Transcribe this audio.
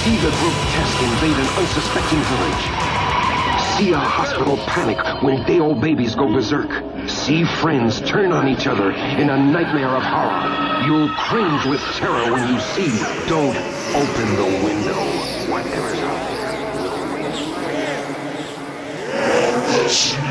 See the grotesque invade an unsuspecting village. See a hospital panic when day-old babies go berserk. See friends turn on each other in a nightmare of horror. You'll cringe with terror when you see. Don't open the window. Whatever's out there will remain.